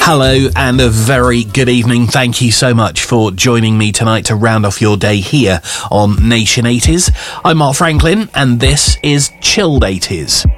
Hello and a very good evening. Thank you so much for joining me tonight to round off your day here on Nation 80s. I'm Mark Franklin and this is Chilled 80s.